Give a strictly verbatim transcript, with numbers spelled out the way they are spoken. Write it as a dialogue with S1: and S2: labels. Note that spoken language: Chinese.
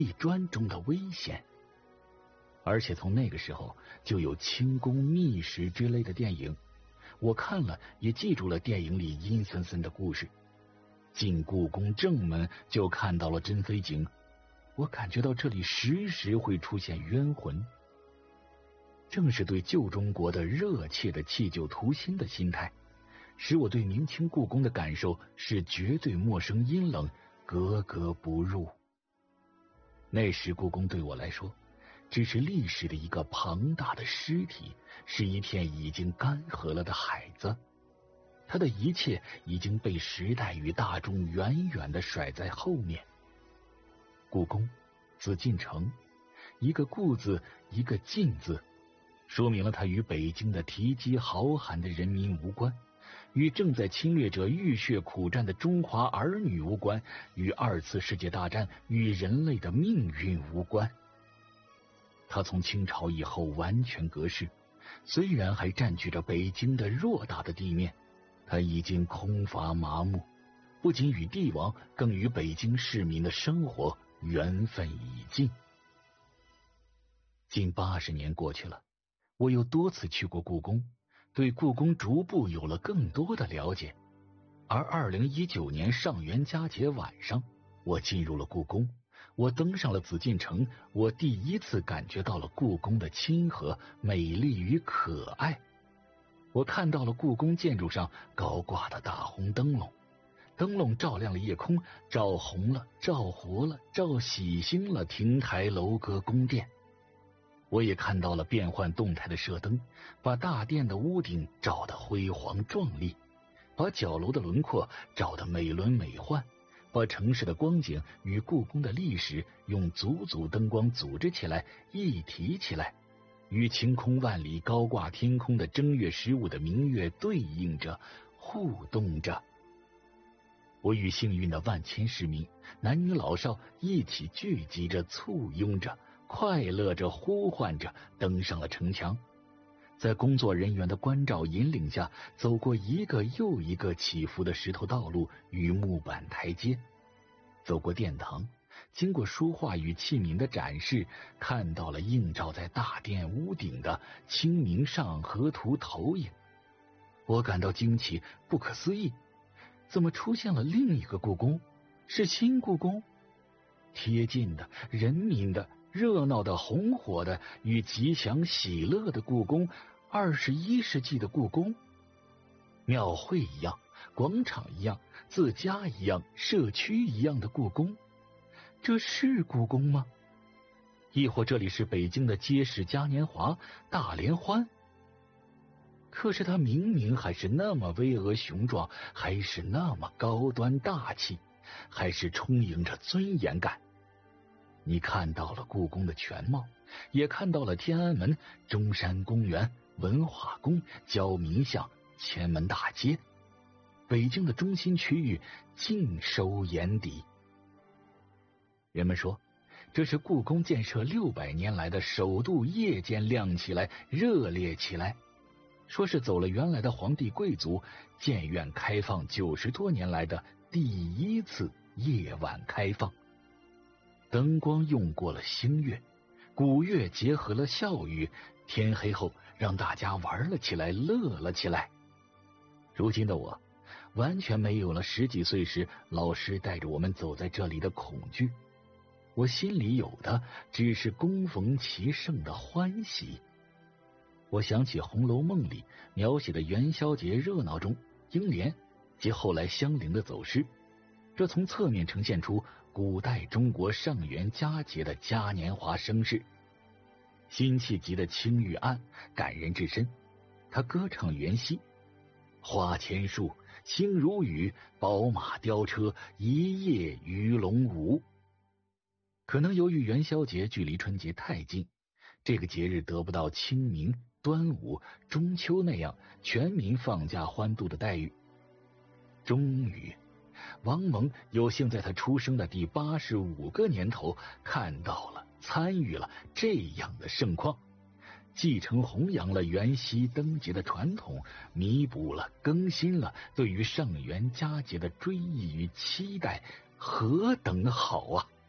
S1: 砖中的危险。而且从那个时候就有清宫秘史之类的电影，我看了也记住了电影里阴森森的故事。进故宫正门就看到了珍妃井，我感觉到这里时时会出现冤魂。正是对旧中国的热切的弃旧图新的心态，使我对明清故宫的感受是绝对陌生阴冷，格格不入。那时故宫对我来说只是历史的一个庞大的尸体，是一片已经干涸了的海子，它的一切已经被时代与大众远远地甩在后面。故宫，紫禁城，一个故字，一个禁字，说明了它与北京的提积豪罕的人民无关，与正在侵略者浴血苦战的中华儿女无关，与二次世界大战与人类的命运无关。它从清朝以后完全隔世，虽然还占据着北京的偌大的地面，它已经空乏麻木，不仅与帝王，更与北京市民的生活缘分已尽。近八十年过去了，我又多次去过故宫，对故宫逐步有了更多的了解。而二零一九年上元佳节晚上，我进入了故宫，我登上了紫禁城，我第一次感觉到了故宫的亲和、美丽与可爱。我看到了故宫建筑上高挂的大红灯笼，灯笼照亮了夜空，照红了，照活了，照喜星了亭台楼阁宫殿。我也看到了变幻动态的射灯，把大殿的屋顶照得辉煌壮丽，把角楼的轮廓照得美轮美奂，把城市的光景与故宫的历史用组组灯光组织起来，一体起来，与晴空万里高挂天空的正月十五的明月对应着，互动着。我与幸运的万千市民，男女老少一起聚集着，簇拥着，快乐着，呼唤着，登上了城墙，在工作人员的关照引领下，走过一个又一个起伏的石头道路与木板台阶，走过殿堂，经过书画与器皿的展示，看到了映照在大殿屋顶的清明上河图投影。我感到惊奇，不可思议，怎么出现了另一个故宫？是新故宫？贴近的，人民的，热闹的，红火的，与吉祥喜乐的故宫，二十一世纪的故宫，庙会一样，广场一样，自家一样，社区一样的故宫，这是故宫吗？亦或这里是北京的街市嘉年华、大联欢？可是它明明还是那么巍峨雄壮，还是那么高端大气，还是充盈着尊严感。你看到了故宫的全貌，也看到了天安门、中山公园、文化宫、焦民巷、前门大街，北京的中心区域尽收眼底。人们说，这是故宫建设六百年来的首度夜间亮起来、热烈起来，说是走了原来的皇帝贵族建院开放九十多年来的第一次夜晚开放。灯光用过了星月，古乐结合了笑语，天黑后让大家玩了起来，乐了起来。如今的我完全没有了十几岁时老师带着我们走在这里的恐惧，我心里有的只是恭逢其盛的欢喜。我想起《红楼梦》里描写的元宵节热闹中，英莲及后来香菱的走失，这从侧面呈现出古代中国上元佳节的嘉年华声势。辛弃疾的青玉案感人至深，他歌唱元夕，花千树，轻如雨，宝马雕车，一夜鱼龙舞。可能由于元宵节距离春节太近，这个节日得不到清明、端午、中秋那样全民放假欢度的待遇。终于王蒙有幸在他出生的第八十五个年头看到了、参与了这样的盛况，继承弘扬了元夕灯节的传统，弥补了、更新了对于上元佳节的追忆与期待，何等好啊！